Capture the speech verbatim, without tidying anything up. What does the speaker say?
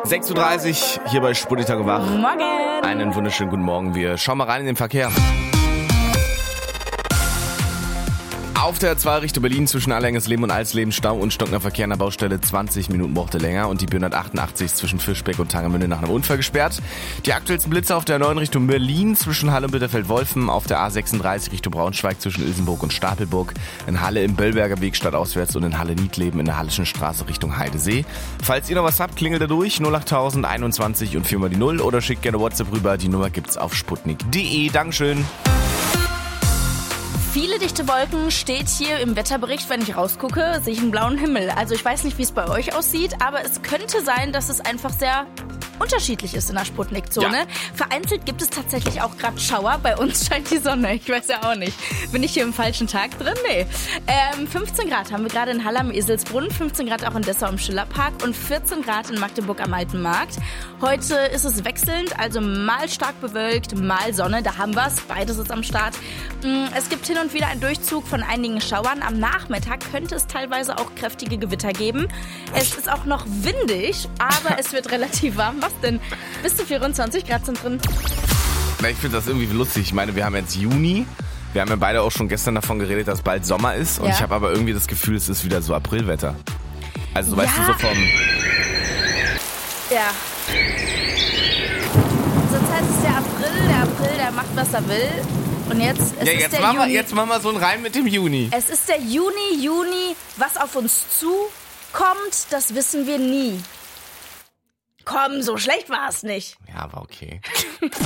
sechs Uhr dreißig hier bei Sputnik wach. Morgen. Einen wunderschönen guten Morgen. Wir schauen mal rein in den Verkehr. Auf der zwei Richtung Berlin zwischen Allerlängesleben und Alsleben Stau und stockender Verkehr an der Baustelle. zwanzig Minuten brauchte länger und die B hundertachtundachtzig zwischen Fischbeck und Tangermünde nach einem Unfall gesperrt. Die aktuellsten Blitze auf der neuen Richtung Berlin zwischen Halle und Bitterfeld-Wolfen, auf der A sechsunddreißig Richtung Braunschweig zwischen Ilsenburg und Stapelburg, in Halle im Böllberger Weg stadtauswärts und in Halle-Niedleben in der Hallischen Straße Richtung Heidesee. Falls ihr noch was habt, klingelt da durch null achttausend einundzwanzig und viermal die Null oder schickt gerne WhatsApp rüber. Die Nummer gibt's auf sputnik punkt de. Dankeschön. Viele dichte Wolken steht hier im Wetterbericht. Wenn ich rausgucke, sehe ich einen blauen Himmel. Also ich weiß nicht, wie es bei euch aussieht, aber es könnte sein, dass es einfach sehr unterschiedlich ist in der Sputnik-Zone. Ja. Vereinzelt gibt es tatsächlich auch gerade Schauer. Bei uns scheint die Sonne. Ich weiß ja auch nicht. Bin ich hier im falschen Tag drin? Nee. Ähm, fünfzehn Grad haben wir gerade in Halle am Eselsbrunn, fünfzehn Grad auch in Dessau im Schillerpark und vierzehn Grad in Magdeburg am Alten Markt. Heute ist es wechselnd, also mal stark bewölkt, mal Sonne. Da haben wir es. Beides ist am Start. Es gibt hin und wieder einen Durchzug von einigen Schauern. Am Nachmittag könnte es teilweise auch kräftige Gewitter geben. Es ist auch noch windig, aber es wird relativ warm. Was denn? Bis zu vierundzwanzig Grad sind drin. Na, ich finde das irgendwie lustig. Ich meine, wir haben jetzt Juni. Wir haben ja beide auch schon gestern davon geredet, dass bald Sommer ist. Und ja. ich habe aber irgendwie das Gefühl, es ist wieder so Aprilwetter. Also, ja. weißt du, so vom... Ja. Zurzeit ist der April. Der April, der macht, was er will. Und jetzt, es ja, ist jetzt der machen wir, Juni. jetzt machen wir so einen Reim mit dem Juni. Es ist der Juni, Juni. Was auf uns zukommt, das wissen wir nie. Komm, so schlecht war es nicht. Ja, war okay.